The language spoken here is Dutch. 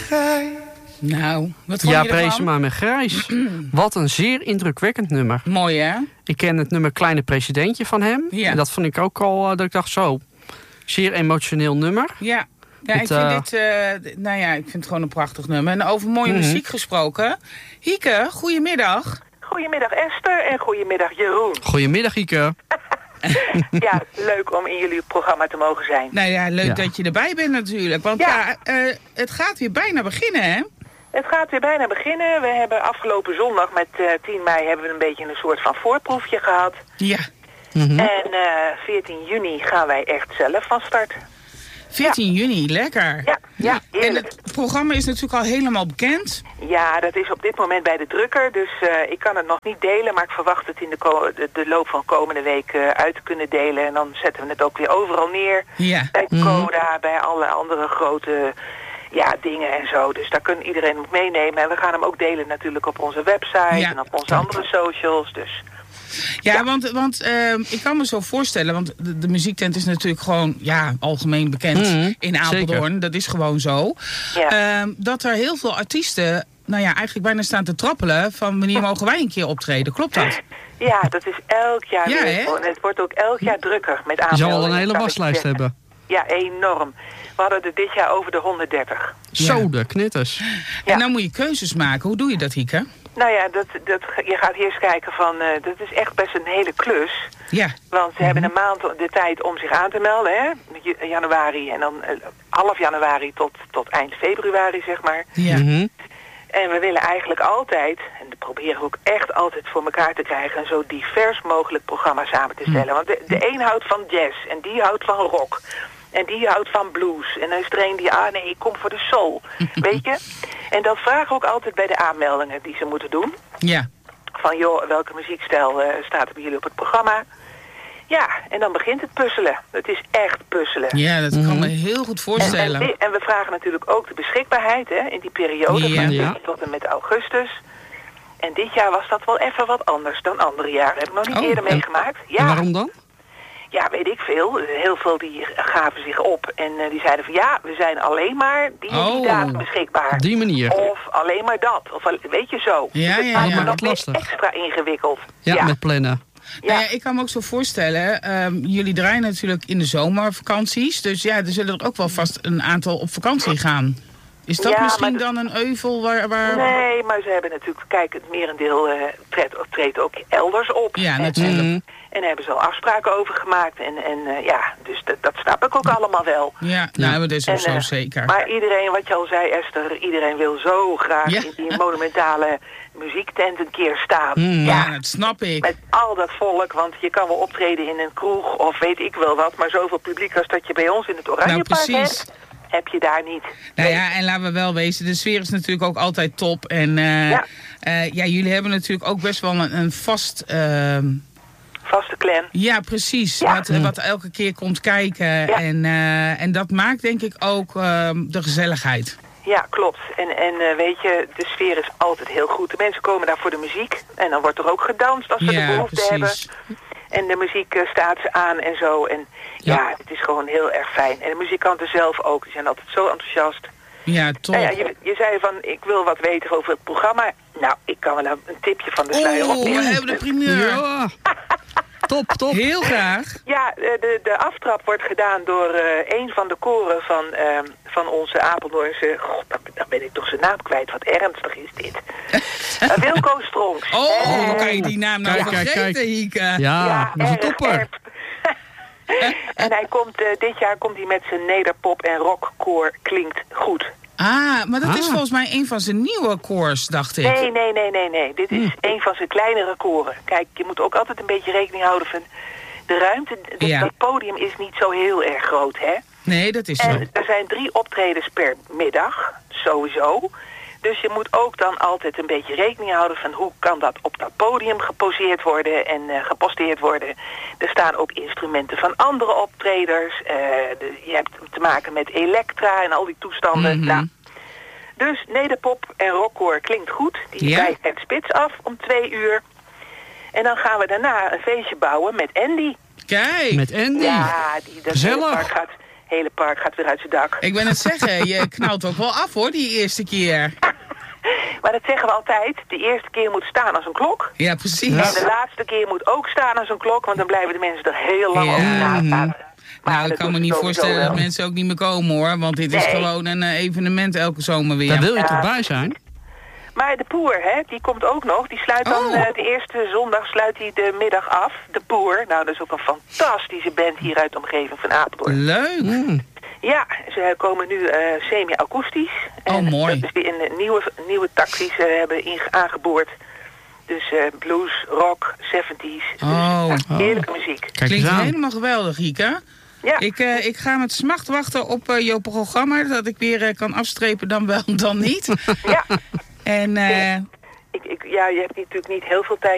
grijs. Nou, wat vond je ervan? Ja, Breesema met Grijs. Wat een zeer indrukwekkend nummer. Mooi, hè? Ik ken het nummer Kleine Presidentje van hem. Ja. En dat vond ik ook al, dat ik dacht zo, zeer emotioneel nummer. Ja. Ja, ik vind het gewoon een prachtig nummer. En over mooie muziek gesproken. Hieke, goedemiddag. Goedemiddag Esther en goedemiddag Jeroen. Goedemiddag, Hieke. Ja, leuk om in jullie programma te mogen zijn. Nou ja, leuk dat je erbij bent natuurlijk. Want het gaat weer bijna beginnen, hè? Het gaat weer bijna beginnen. We hebben afgelopen zondag met 10 mei hebben we een beetje een soort van voorproefje gehad. Ja. En 14 juni gaan wij echt zelf van start. 14 juni, lekker. Ja, en het programma is natuurlijk al helemaal bekend. Ja, dat is op dit moment bij de drukker. Dus ik kan het nog niet delen. Maar ik verwacht het in de loop van komende week uit te kunnen delen. En dan zetten we het ook weer overal neer. Ja. Bij Coda, bij alle andere grote dingen en zo. Dus daar kan iedereen ook meenemen. En we gaan hem ook delen natuurlijk op onze website en op onze andere socials. Dus... Ja, want ik kan me zo voorstellen, want de muziektent is natuurlijk gewoon algemeen bekend in Apeldoorn. Zeker. Dat is gewoon zo. Ja. Dat er heel veel artiesten, eigenlijk bijna staan te trappelen van wanneer mogen wij een keer optreden. Klopt dat? Ja, dat is elk jaar weer. En het wordt ook elk jaar drukker met aanmeldingen. Je zal een hele waslijst hebben. Ja, enorm. We hadden er dit jaar over de 130. Zo, de knitters. Ja. En dan moet je keuzes maken. Hoe doe je dat, Hieke? Nou ja, je gaat eerst kijken van, dat is echt best een hele klus. Ja. Want ze hebben een maand de tijd om zich aan te melden, hè. Januari en dan half januari tot eind februari, zeg maar. Ja. En we willen eigenlijk altijd, en dat proberen we ook echt altijd voor elkaar te krijgen, een zo divers mogelijk programma samen te stellen. Want de een houdt van jazz en die houdt van rock. En die houdt van blues. En dan is er een die, ik kom voor de soul. Weet je? En dat vragen we ook altijd bij de aanmeldingen die ze moeten doen. Ja. Van, joh, welke muziekstijl staat er bij jullie op het programma? Ja, en dan begint het puzzelen. Het is echt puzzelen. Ja, dat kan me heel goed voorstellen. En we vragen natuurlijk ook de beschikbaarheid, hè, in die periode van tot en met augustus. En dit jaar was dat wel even wat anders dan andere jaren. Heb ik nog niet eerder meegemaakt. Ja. En waarom dan? Ja, weet ik veel. Heel veel die gaven zich op. En die zeiden van we zijn alleen maar die datum beschikbaar. Op die manier. Of alleen maar dat. Of weet je zo. Ja, dus het maakt me nog lastig. extra ingewikkeld. Ja, met plannen. Ja. Ik kan me ook zo voorstellen, jullie draaien natuurlijk in de zomervakanties. Dus er zullen er ook wel vast een aantal op vakantie gaan. Is dat misschien dan een euvel waar... Nee, maar ze hebben natuurlijk... Kijk, het merendeel treedt ook elders op. Ja, natuurlijk. En daar hebben ze al afspraken over gemaakt. Dus dat snap ik ook allemaal wel. Ja, maar dat is ook zo zeker. Maar iedereen, wat je al zei, Esther, iedereen wil zo graag in die monumentale muziektent een keer staan. Ja, dat snap ik. Met al dat volk, want je kan wel optreden in een kroeg of weet ik wel wat. Maar zoveel publiek als dat je bij ons in het Oranjepark hebt, heb je daar niet. Nou ja, en laten we wel wezen, de sfeer is natuurlijk ook altijd top. En jullie hebben natuurlijk ook best wel een vaste clan. Ja, precies. Wat elke keer komt kijken. Ja. En dat maakt denk ik ook de gezelligheid. Ja, klopt. En weet je, de sfeer is altijd heel goed. De mensen komen daar voor de muziek. En dan wordt er ook gedanst als ze de behoefte hebben. En de muziek staat ze aan en zo. En het is gewoon heel erg fijn. En de muzikanten zelf ook. Die zijn altijd zo enthousiast. Ja, top. Je zei van, ik wil wat weten over het programma. Nou, ik kan wel een tipje van de sluier opnemen. We hebben de primeur. Ja. Top. Heel graag. Ja, de aftrap wordt gedaan door een van de koren van onze Apeldoornse... God, dan ben ik toch zijn naam kwijt. Wat ernstig is dit. Wilco Stronks. Hoe kan je die naam nou vergeten, Hieke? Ja, dat is een topper. En hij komt, dit jaar komt hij met zijn nederpop en rockkoor Klinkt Goed. Maar dat is volgens mij een van zijn nieuwe koors, dacht ik. Nee. Dit is een van zijn kleinere koren. Kijk, je moet ook altijd een beetje rekening houden van de ruimte. Dat podium is niet zo heel erg groot, hè? Nee, dat is zo. En er zijn 3 optredens per middag, sowieso. Dus je moet ook dan altijd een beetje rekening houden van hoe kan dat op dat podium geposeerd worden en geposteerd worden. Er staan ook instrumenten van andere optreders. Je hebt te maken met elektra en al die toestanden. Nou, dus nederpop en rockkoor Klinkt Goed. Die rijdt het spits af om 2 uur. En dan gaan we daarna een feestje bouwen met Andy. Kijk. Met Andy. Ja, dat gezellig. park gaat hele park gaat weer uit zijn dak. Ik ben het zeggen, je knalt ook wel af hoor, die eerste keer. Maar dat zeggen we altijd. De eerste keer moet staan als een klok. Ja, precies. En de laatste keer moet ook staan als een klok, want dan blijven de mensen er heel lang over napraten. Nou, ik kan me niet voorstellen dat mensen ook niet meer komen hoor. Want dit is gewoon een evenement elke zomer weer. Daar wil je toch bij zijn? Maar de Poer, hè, die komt ook nog. Die sluit dan de eerste zondag sluit hij de middag af. De Poer. Nou, dat is ook een fantastische band hier uit de omgeving van Apeldoorn. Leuk. Ja, ze komen nu semi-akoestisch. Mooi. Dat is weer in nieuwe tak die ze hebben aangeboord. Dus blues, rock, 70s. Dus, heerlijke muziek. Klinkt helemaal geweldig, Hieke. Ja. Ik ga met smacht wachten op jouw programma. Dat ik weer kan afstrepen dan wel, dan niet. Ja. En... je hebt natuurlijk niet heel veel tijd